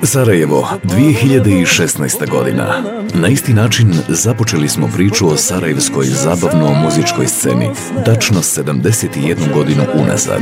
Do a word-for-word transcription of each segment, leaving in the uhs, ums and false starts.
Sarajevo, dvije hiljade šesnaesta. godina. Na isti način započeli smo priču o sarajevskoj zabavno-muzičkoj sceni, tačno sedamdeset jednu godinu unazad.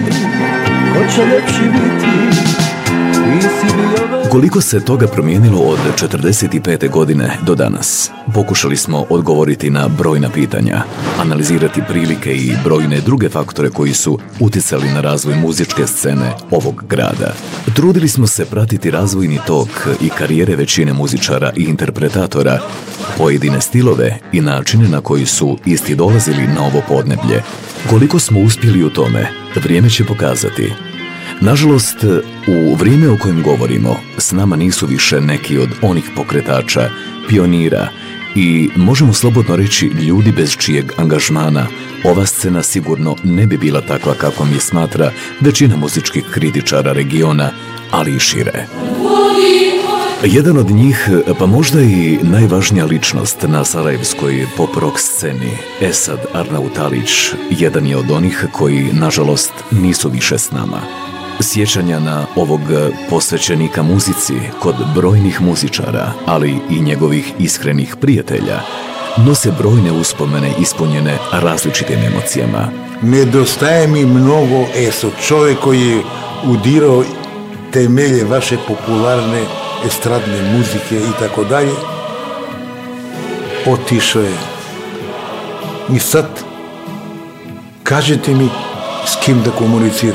Koliko se toga promijenilo od četrdeset pete. godine do danas? Pokušali smo odgovoriti na brojna pitanja, analizirati prilike i brojne druge faktore koji su uticali na razvoj muzičke scene ovog grada. Trudili smo se pratiti razvojni tok i karijere većine muzičara i interpretatora, pojedine stilove i načine na koji su isti dolazili na ovo podneblje. Koliko smo uspjeli u tome, vrijeme će pokazati. Nažalost, u vrijeme o kojem govorimo, s nama nisu više neki od onih pokretača, pionira i, možemo slobodno reći, ljudi bez čijeg angažmana ova scena sigurno ne bi bila takva kakvom je smatra većina muzičkih kritičara regiona, ali i šire. Jedan od njih, pa možda i najvažnija ličnost na sarajevskoj pop-rock sceni, Esad Arnautalić, jedan je od onih koji, nažalost, nisu više s nama. Sjećanja na ovog posvećenika muzici kod brojnih muzičara, ali i njegovih iskrenih prijatelja, nose brojne uspomene ispunjene različitim emocijama. Nedostaje mi mnogo Eso, čovjek koji je udirao temelje vaše popularne estradne muzike i tako dalje, otišao je. I sad kažete mi s kim da komuniciram.